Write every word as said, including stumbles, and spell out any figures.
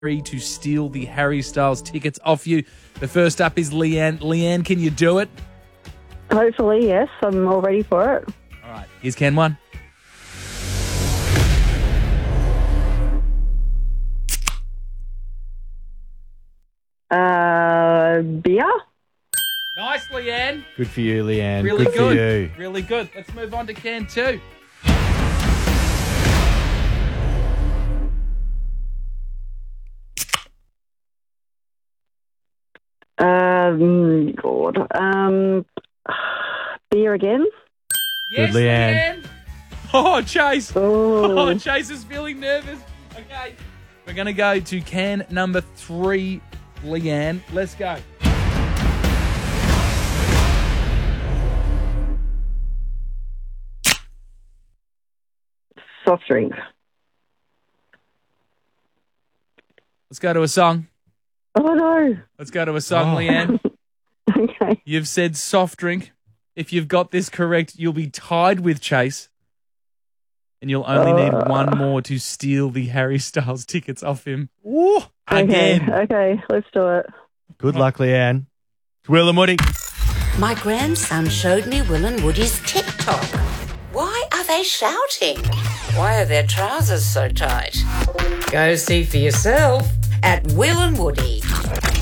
to steal the Harry Styles tickets off you. The first up is Leanne. Leanne, can you do it? Hopefully, yes. I'm all ready for it. All right, here's Ken one. Uh, beer? Nice, Leanne. Good for you, Leanne. Really good. good. For you. Really good. Let's move on to Ken two. Um, God. Um, beer again? Yes, Good, Leanne. Leanne. Oh, Chase. Oh. Oh, Chase is feeling nervous. Okay. We're going to go to can number three, Leanne. Let's go. Soft drink. Let's go to a song. Oh, no. Let's go to a song, Oh. Leanne. Okay. You've said soft drink. If you've got this correct, you'll be tied with Chase. And you'll only need Uh. one more to steal the Harry Styles tickets off him. Ooh. Again. Okay, okay, let's do it. Good luck, Leanne. It's Will and Woody. My grandson showed me Will and Woody's TikTok. Why are they shouting? Why are their trousers so tight? Go see for yourself at Will and Woody.